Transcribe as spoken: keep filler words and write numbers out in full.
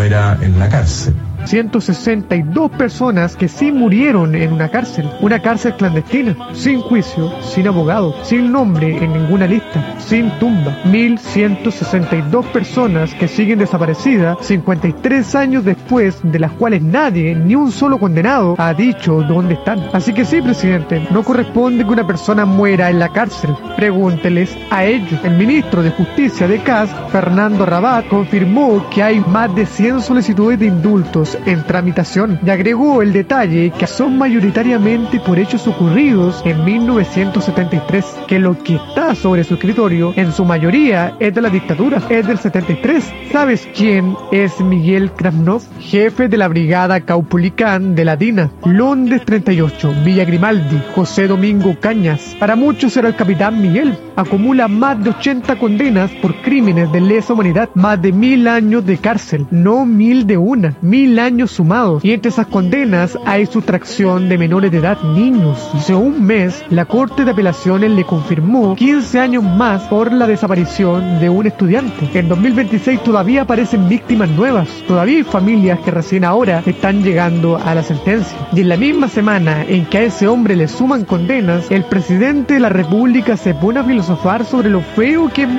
muera en la cárcel. ciento sesenta y dos personas que sí murieron en una cárcel, una cárcel clandestina, sin juicio, sin abogado, sin nombre en ninguna lista, sin tumba. mil ciento sesenta y dos personas que siguen desaparecidas cincuenta y tres años después, de las cuales nadie, ni un solo condenado, ha dicho dónde están. Así que sí, presidente, no corresponde que una persona muera en la cárcel. Pregúnteles a ellos. El ministro de Justicia de C A S, Fernando Rabat, confirmó que hay más de cien solicitudes de indultos en tramitación y agregó el detalle que son mayoritariamente por hechos ocurridos en mil novecientos setenta y tres, que lo que está sobre su escritorio en su mayoría es de la dictadura, es del setenta y tres. ¿Sabes quién es Miguel Krasnov? Jefe de la brigada Caupolicán de la DINA, Londres treinta y ocho, Villa Grimaldi, José Domingo Cañas. Para muchos era el capitán Miguel. Acumula más de ochenta condenas por crímenes de lesa humanidad, más de mil años de cárcel, no mil de una, mil años sumados, y entre esas condenas hay sustracción de menores de edad, niños. Hace un mes, la Corte de Apelaciones le confirmó quince años más por la desaparición de un estudiante. En dos mil veintiséis todavía aparecen víctimas nuevas, todavía hay familias que recién ahora están llegando a la sentencia. Y en la misma semana en que a ese hombre le suman condenas, el presidente de la República se pone a filosofar sobre lo feo que es